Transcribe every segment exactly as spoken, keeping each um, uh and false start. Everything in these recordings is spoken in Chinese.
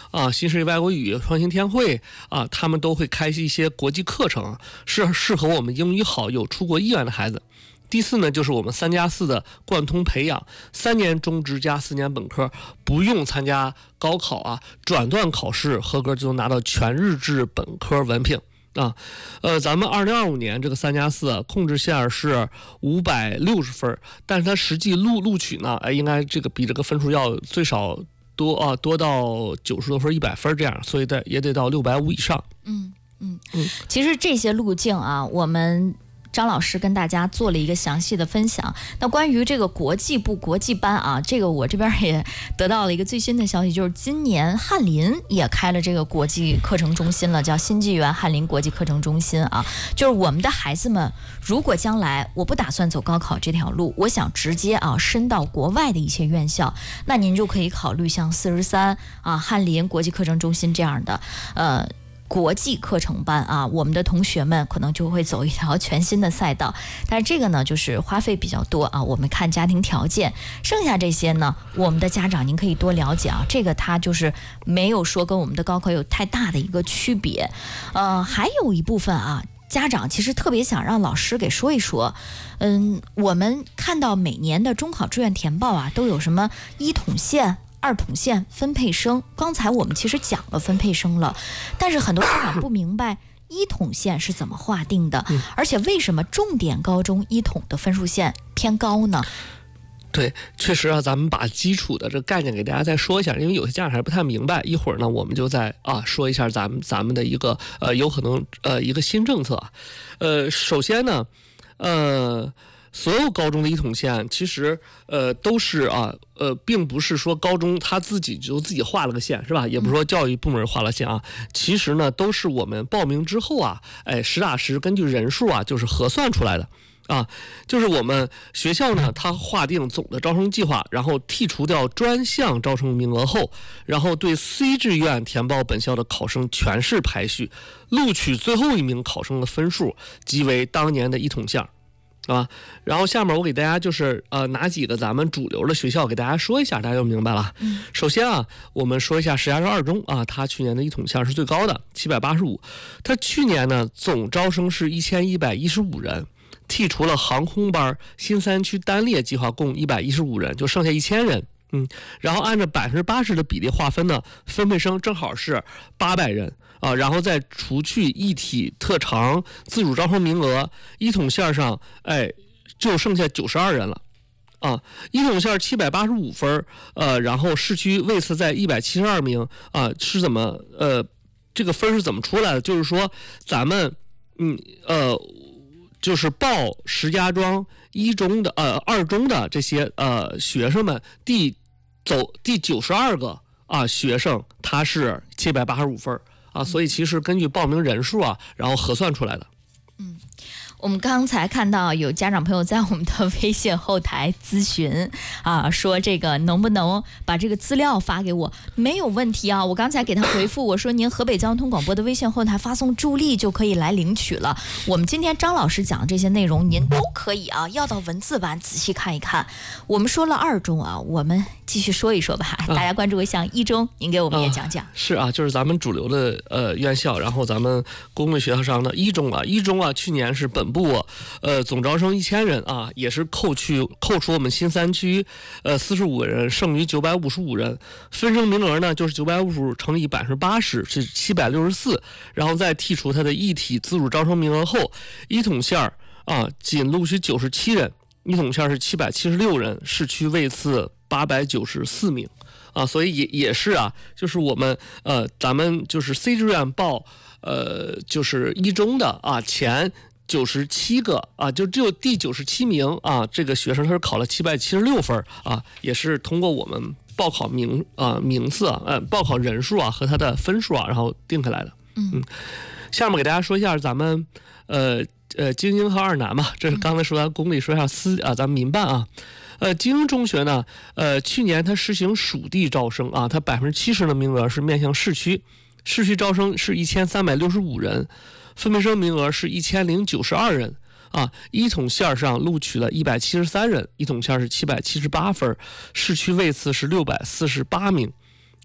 啊、新世纪外国语、创新天汇啊，他们都会开一些国际课程，是适合我们英语好、有出国意愿的孩子。第四呢，就是我们三加四的贯通培养，三年中职加四年本科，不用参加高考啊，转段考试合格就能拿到全日制本科文凭。啊，呃，咱们二零二五年这个三加四控制线是五百六十分，但是它实际录录取呢，哎，应该这个比这个分数要最少多啊，多到九十多分、一百分这样，所以得也得到六百五以上。 嗯嗯嗯，其实这些路径啊，我们张老师跟大家做了一个详细的分享。那关于这个国际部国际班啊，这个我这边也得到了一个最新的消息，就是今年翰林也开了这个国际课程中心了，叫新纪元翰林国际课程中心啊。就是我们的孩子们，如果将来我不打算走高考这条路，我想直接啊升到国外的一些院校，那您就可以考虑像四十三啊翰林国际课程中心这样的呃。国际课程班啊，我们的同学们可能就会走一条全新的赛道，但是这个呢，就是花费比较多啊，我们看家庭条件。剩下这些呢，我们的家长您可以多了解啊，这个它就是没有说跟我们的高考有太大的一个区别。呃，还有一部分啊，家长其实特别想让老师给说一说。嗯，我们看到每年的中考志愿填报啊，都有什么一统线、二统线、分配生。刚才我们其实讲了分配生了，但是很多家长不明白一统线是怎么划定的，而且为什么重点高中一统的分数线偏高呢？ 对，确实啊，咱们把基础的这个概念给大家再说一下，因为有些家长还不太明白。一会儿呢，我们就再啊说一下咱们咱们的一个呃有可能呃一个新政策。呃，首先呢，呃。所有高中的一统线其实呃都是啊呃并不是说高中他自己就自己画了个线是吧，也不是说教育部门画了线啊，其实呢都是我们报名之后啊，哎实打实根据人数啊就是核算出来的啊，就是我们学校呢它划定总的招生计划，然后剔除掉专项招生名额后，然后对 C 志愿填报本校的考生全市排序，录取最后一名考生的分数即为当年的一统线啊，然后下面我给大家就是呃拿几个咱们主流的学校给大家说一下，大家就明白了。嗯，首先啊，我们说一下石家庄二中啊，它去年的一统线是最高的七百八十五，它去年呢总招生是一千一百一十五人，剔除了航空班、新三区单列计划共一百一十五人，就剩下一千人。嗯，然后按照百分之八十的比例划分呢，分配生正好是八百人啊，然后再除去一体特长自主招生名额，一统线上哎就剩下九十二人了啊。一统线七百八十五分，呃，然后市区位次在一百七十二名啊，是怎么呃这个分是怎么出来的？就是说咱们嗯呃就是报石家庄一中的呃二中的这些呃学生们第走第九十二个啊学生他是七百八十五分啊，所以其实根据报名人数啊，然后核算出来的。 嗯。我们刚才看到有家长朋友在我们的微信后台咨询啊，说这个能不能把这个资料发给我？没有问题啊，我刚才给他回复，我说您河北交通广播的微信后台发送助力就可以来领取了。我们今天张老师讲的这些内容您都可以啊，要到文字版仔细看一看。我们说了二中啊，我们继续说一说吧。大家关注一下一中，您给我们也讲讲。 啊是啊，就是咱们主流的呃院校，然后咱们公立学校上的一中啊，一中啊，去年是本部呃总招生一千人啊，也是扣去扣除我们新三区呃四十五个人，剩余九百五十五人，分生名额呢就是九百五十乘以百分之八十是七百六十四，然后再剔除它的一体自主招生名额后，一统线啊仅录取九十七人，一统线是七百七十六人，市区位次八百九十四名啊，所以也也是啊，就是我们呃咱们就是 C 志愿报呃就是一中的啊前九十七个啊，就只有第九十七名啊，这个学生他是考了七百七十六分啊，也是通过我们报考名啊名次啊，呃报考人数啊和他的分数啊，然后定下来的。嗯，下面给大家说一下咱们呃呃精英和二南嘛，这是刚才说咱公立，说一下私啊，咱们民办啊。呃，精英中学呢，呃，去年它实行属地招生啊，它百分之七十的名额是面向市区，市区招生是一千三百六十五人，分配生名额是一千零九十二人啊。一统线上录取了一百七十三人，一统线是七百七十八分，市区位次是六百四十八名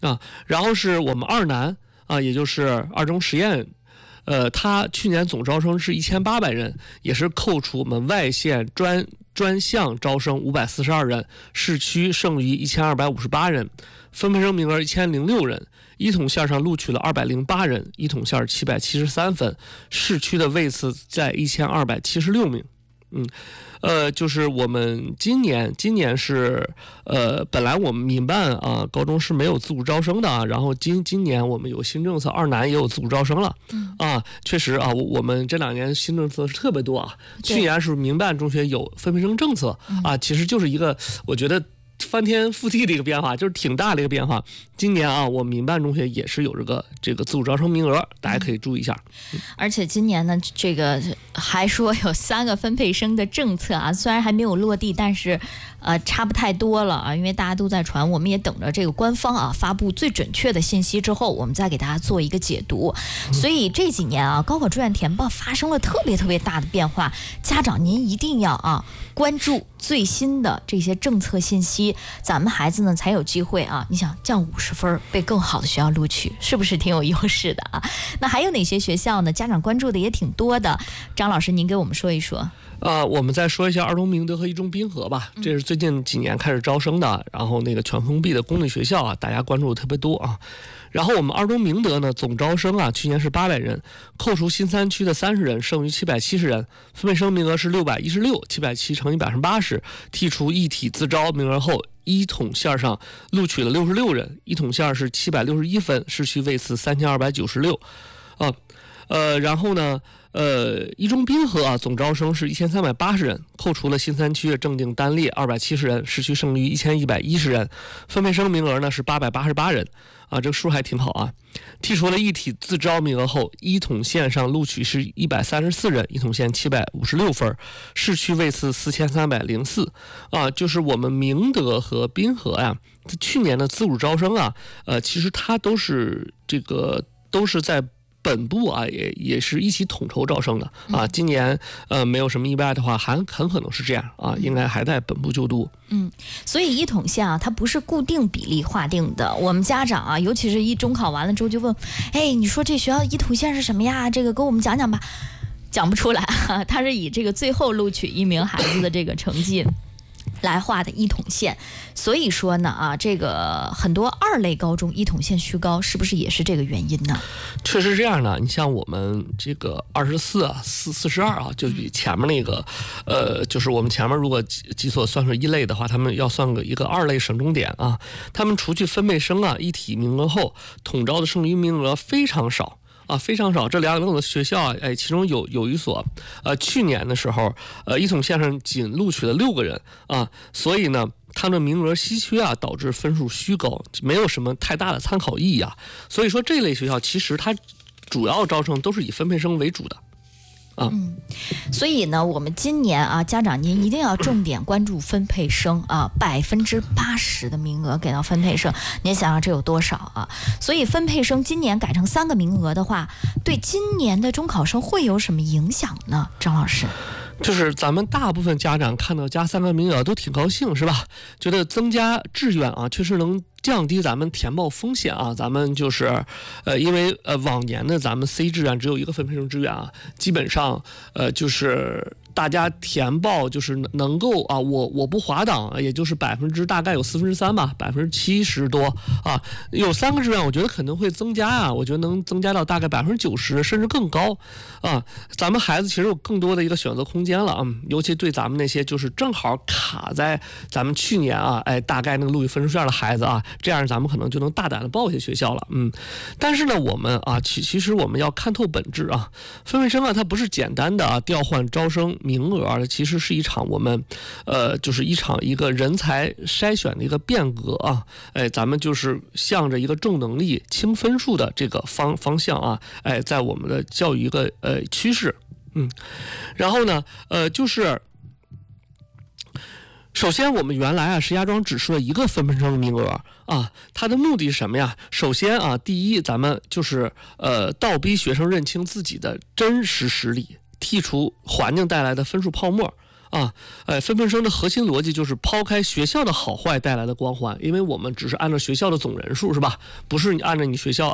啊。然后是我们二南啊，也就是二中实验。呃，他去年总招生是一千八百人，也是扣除我们外县专专项招生五百四十二人，市区剩余一千二百五十八人，分配生名额一千零六人，一统线上录取了二百零八人，一统线七百七十三分，市区的位次在一千二百七十六名。嗯，呃，就是我们今年，今年是，呃，本来我们民办啊高中是没有自主招生的啊，然后今今年我们有新政策，二南也有自主招生了， 嗯、 啊，确实啊，我我们这两年新政策是特别多啊，去年是民办中学有分配生政策啊，其实就是一个我觉得翻天覆地的一个变化，就是挺大的一个变化。今年啊，我们民办中学也是有这个这个自主招生名额，大家可以注意一下。 嗯、而且今年呢，这个还说有三个分配生的政策啊，虽然还没有落地，但是呃差不太多了啊，因为大家都在传，我们也等着这个官方啊发布最准确的信息之后，我们再给大家做一个解读。嗯、所以这几年啊，高考志愿填报发生了特别特别大的变化，家长您一定要啊关注最新的这些政策信息，咱们孩子呢才有机会啊，你想降五十分被更好的学校录取，是不是挺有优势的啊？那还有哪些学校呢？家长关注的也挺多的，张老师您给我们说一说。 呃，我们再说一下二中明德和一中滨河吧，这是最近几年开始招生的，然后那个全封闭的公立学校啊，大家关注的特别多啊。然后我们二中明德呢，总招生啊，去年是八百人，扣除新三区的三十人，剩余七百七十人，分配生名额是六百一十六，七百七乘以百分之八十，剔除一体自招名额后，一统线上录取了六十六人，一统线是七百六十一分，市区位次三千二百九十六，啊，呃，然后呢？呃，一中滨河啊，总招生是一千三百八十人，扣除了新三区的正定单列二百七十人，市区剩余一千一百一十人，分配生名额呢是八百八十八人，啊，这个数还挺好啊。剔除了一体自招名额后，一统线上录取是一百三十四人，一统线七百五十六分，市区位次四千三百零四，啊，就是我们明德和滨河呀，去年的自主招生啊，呃，其实它都是这个都是在。本部啊，也也是一起统筹招生的啊。今年呃没有什么意外的话，还很可能是这样啊，应该还在本部就读。 嗯，所以一统线啊，它不是固定比例划定的。我们家长啊，尤其是一中考完了之后就问，哎，你说这学校一统线是什么呀？这个给我们讲讲吧。讲不出来啊，它是以这个最后录取一名孩子的这个成绩。来画的一统线，所以说呢啊，这个很多二类高中一统线虚高，是不是也是这个原因呢？ 确实这样的。你像我们这个二十四啊，四四十二啊，就比前面那个，呃，就是我们前面如果几所算是一类的话，他们要算个一个二类省重点啊。他们除去分配生啊一体名额后，统招的剩余名额非常少。啊，非常少。这两种的学校啊，哎，其中有有一所，呃，去年的时候，呃，一统线上仅录取了六个人啊，所以呢，他们名额稀缺啊，导致分数虚高，没有什么太大的参考意义啊。所以说，这类学校其实它主要招生都是以分配生为主的。啊， 嗯，所以呢，我们今年啊，家长您一定要重点关注分配生啊，百分之八十的名额给到分配生，您想想这有多少啊？所以分配生今年改成三个名额的话，对今年的中考生会有什么影响呢？张老师？ 就是咱们大部分家长看到加三个名额都挺高兴，是吧？觉得增加志愿啊，确实能降低咱们填报风险啊。咱们就是，呃，因为呃往年的咱们 C 志愿只有一个分配生志愿啊，基本上呃就是大家填报就是能够啊，我我不滑档，也就是百分之大概有四分之三吧，百分之七十多啊。有三个志愿，我觉得可能会增加啊，我觉得能增加到大概百分之九十甚至更高啊。咱们孩子其实有更多的一个选择空间了啊，尤其对咱们那些就是正好卡在咱们去年啊，哎大概那个录取分数线的孩子啊，这样咱们可能就能大胆的报一些学校了，嗯。但是呢，我们啊，其其实我们要看透本质啊，分配生啊，它不是简单的啊调换招生名额，其实是一场我们，呃，就是一场一个人才筛选的一个变革啊，哎，咱们就是向着一个重能力轻分数的这个方方向啊，哎，在我们的教育一个呃趋势。嗯，然后呢，呃，就是，首先我们原来啊，石家庄只设一个分配生名额啊，它的目的是什么呀？首先啊，第一，咱们就是呃，倒逼学生认清自己的真实实力，剔除环境带来的分数泡沫。 啊，哎，分分生的核心逻辑就是抛开学校的好坏带来的光环，因为我们只是按照学校的总人数是吧？不是你按照你学校